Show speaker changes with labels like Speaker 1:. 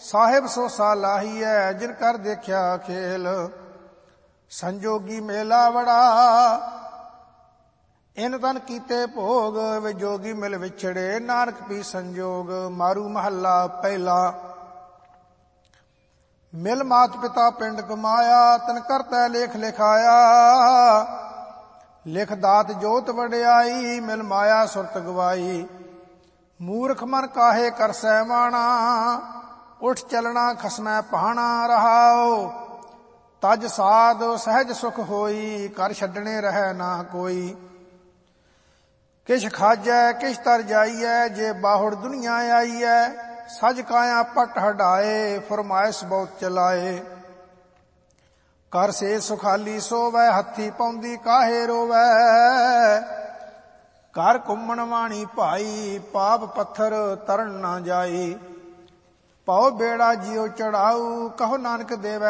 Speaker 1: ਸਾਹਿਬ ਸੋ ਸਾਲਾਹੀਐ ਜਿਨ ਕਰ ਦੇਖਿਆ ਖੇਲ। ਸੰਜੋਗੀ ਮੇਲਾ ਵੜਾ ਇਨ ਤਨ ਕੀਤੇ ਭੋਗ। ਵਿਜੋਗੀ ਮਿਲ ਵਿਛੜੇ ਨਾਨਕ ਪੀ ਸੰਜੋਗ। ਮਾਰੂ ਮਹੱਲਾ ਪਹਿਲਾ। ਮਿਲ ਮਾਤ ਪਿਤਾ ਪਿੰਡ ਕਮਾਇਆ ਤਨ ਕਰਤੈ ਲੇਖ ਲਿਖਾਇਆ। ਲਿਖ ਦਾਤ ਜੋਤ ਵਡਿਆਈ ਮਿਲ ਮਾਇਆ ਸੁਰਤ ਗਵਾਈ। ਮੂਰਖ ਮਨ ਕਾਹੇ ਕਰਸੈ ਮਾਣਾ ਉਠ ਚਲਣਾ ਖਸਮੈ ਭਾਣਾ। ਰਹਾਓ ਤਜ ਸਾਧ ਸਹਿਜ ਸੁਖ ਹੋਈ ਕਰ ਛੱਡਣੇ ਰਹਿ ਨਾ ਕੋਈ। ਕਿਛ ਖਾਜੈ ਕਿਛ ਤਰ ਜਾਈਐ ਜੇ ਬਾਹੁੜ ਦੁਨੀਆ ਆਈਐ। ਸਜ ਕਾਇਆ ਪਟ ਹਟਾਏ ਫਰਮਾਇਸ਼ ਬਹੁਤ ਚਲਾਏ। ਕਰ ਸੇ ਸੁਖਾਲੀ ਸੋਵੈ ਹੱਥੀ ਪਾਉਂਦੀ ਕਾਹੇ ਰੋਵੈ। ਘਰ ਘੁੰਮਣ ਵਾਣੀ ਭਾਈ ਪਾਪ ਪੱਥਰ ਤਰਨ ਨਾ ਜਾਈ। ਪਾਉ ਬੇੜਾ ਜਿਉ ਚੜਾਊ ਕਹੋ ਨਾਨਕ ਦੇਵੈ